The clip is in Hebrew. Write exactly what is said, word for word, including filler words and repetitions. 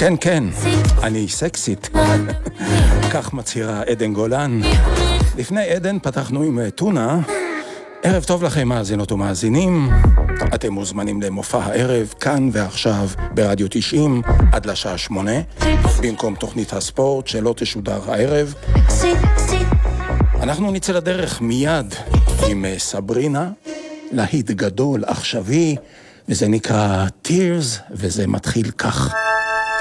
כן, כן, אני סקסית. כך מצהירה עדן גולן. לפני עדן פתחנו עם טונה. ערב טוב לכם מאזינות ומאזינים. אתם מוזמנים למופע הערב כאן ועכשיו ברדיו תשעים עד לשעה שמונה, במקום תוכנית הספורט שלא תשודר הערב. אנחנו נצא לדרך מיד עם סברינה, להיט גדול עכשווי, וזה נקרא Tears, וזה מתחיל כך.